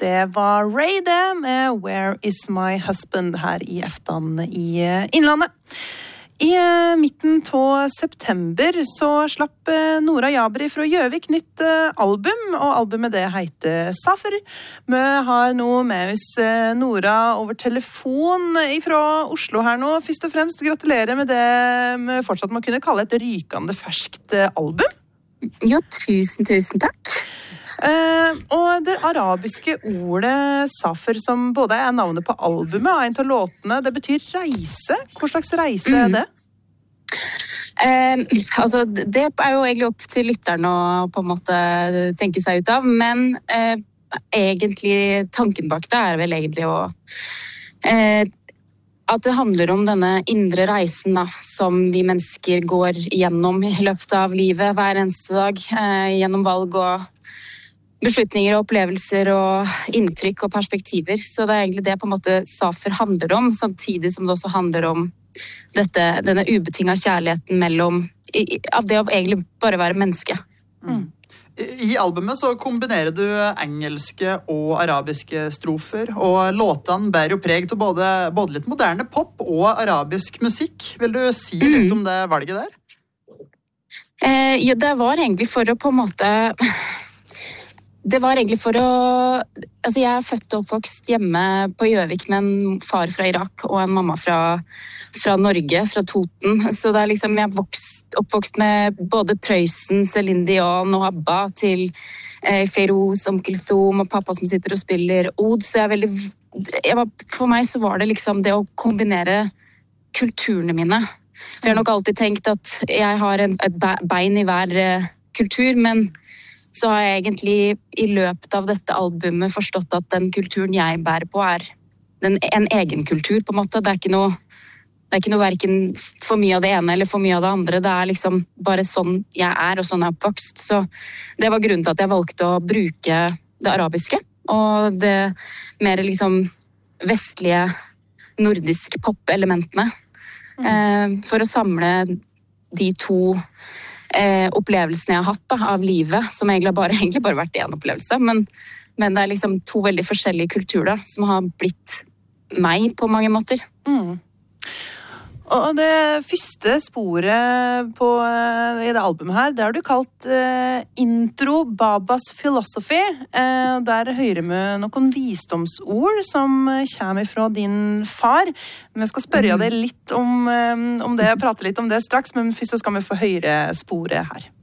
det var Ray det med Where is my husband her i Eftan i Innlandet. I midten av september så slapp Nora Jabri fra Gjøvik nytt album, og albumet det heter Safer. Vi har nå med oss Nora over telefon fra Oslo her nå. Først og fremst gratulerer med det vi fortsatt må kunne kalle et rykende ferskt album. Jo, tusen takk. Og det arabiske ordet Safer, som både er navnet på albumet og en av låtene, det betyr reise. Hva slags reise er det? Altså, det er jo egentlig opp til lytteren å på en måte tenke seg ut av, men egentlig tanken bak det er vel egentlig å at det handler om denne indre reisen da, som vi mennesker går gjennom i løpet av livet hver eneste dag, gjennom valg og beslutninger og opplevelser og inntrykk og perspektiver. Så det er egentlig det på en måte Safer handler om, samtidig som det også handler om denne ubetinget kjærligheten mellom, av det å egentlig bare være menneske. I albumet så kombinerer du engelske og arabiske strofer, og låtene bærer jo preg til både litt moderne pop og arabisk musikk. Vil du si litt om det valget der? Ja, det var egentlig for å på en måte... Det var egentlig for å... Altså, jeg er født og oppvokst hjemme på Gjøvik med en far fra Irak og en mamma fra Norge, fra Toten. Så det er liksom, jeg er oppvokst med både Prøysen, Celine Dion og Abba til Feroz, Kulthum og pappa som sitter og spiller Oud. Så for meg så var det liksom det å kombinere kulturene mine. For jeg har nok alltid tenkt at jeg har et bein i hver kultur, men... så har jeg egentlig i løpet av dette albumet forstått at den kulturen jeg bærer på er en egen kultur, på en måte. Det er ikke noe hverken for mye av det ene eller for mye av det andre. Det er liksom bare sånn jeg er, og sånn jeg er oppvokst. Så det var grunnen til at jeg valgte å bruke det arabiske, og det mer liksom vestlige, nordiske pop-elementene, for å samle de to opplevelsene jeg har hatt da, av livet, som egentlig bare vært en opplevelse, men det er liksom to veldig forskjellige kulturer som har blitt meg på mange måter. Og det første sporet i det albumet her, det har du kalt Intro Babas Philosophy. Der hører vi noen visdomsord som kommer fra din far. Vi skal spørre deg litt om det, prate litt om det straks, men først så skal vi få høre sporet her.